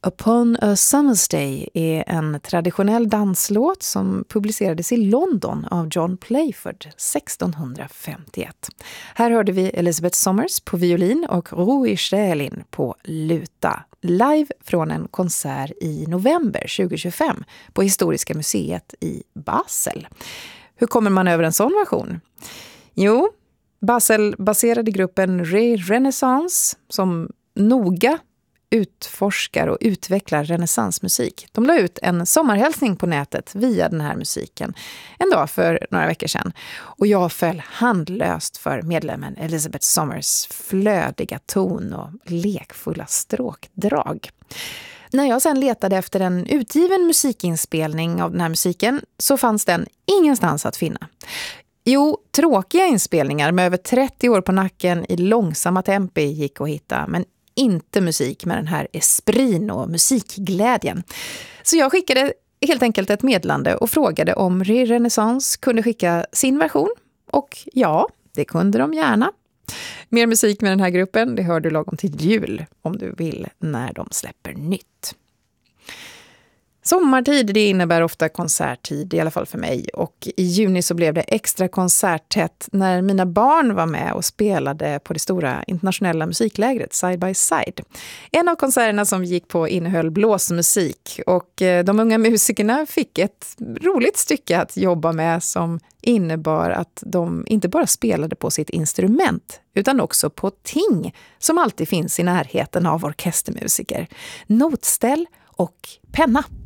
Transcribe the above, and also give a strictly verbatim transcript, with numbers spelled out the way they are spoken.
Upon a Summer's Day är en traditionell danslåt som publicerades i London av John Playford sextonhundrafemtioett. Här hörde vi Elizabeth Somers på violin och Rui Stählin på luta, live från en konsert i november tjugohundratjugofem på Historiska museet i Basel. Hur kommer man över en sån version? Jo, Basel baserade gruppen Re Renaissance som noga utforskar och utvecklar renässansmusik. De la ut en sommarhälsning på nätet via den här musiken en dag för några veckor sedan. Och jag föll handlöst för medlemmen Elizabeth Somers flödiga ton och lekfulla stråkdrag. När jag sedan letade efter en utgiven musikinspelning av den här musiken så fanns den ingenstans att finna. Jo, tråkiga inspelningar med över trettio år på nacken i långsamma tempi gick att hitta, men inte musik med den här esprin och musikglädjen. Så jag skickade helt enkelt ett meddelande och frågade om Re Renaissance kunde skicka sin version. Och ja, det kunde de gärna. Mer musik med den här gruppen, det hör du lagom till jul om du vill när de släpper nytt. Sommartid, det innebär ofta konserttid, i alla fall för mig. Och i juni så blev det extra konserttätt när mina barn var med och spelade på det stora internationella musiklägret Side by Side. En av konserterna som gick på innehöll blåsmusik och de unga musikerna fick ett roligt stycke att jobba med som innebar att de inte bara spelade på sitt instrument utan också på ting som alltid finns i närheten av orkestermusiker. Notställ och penna.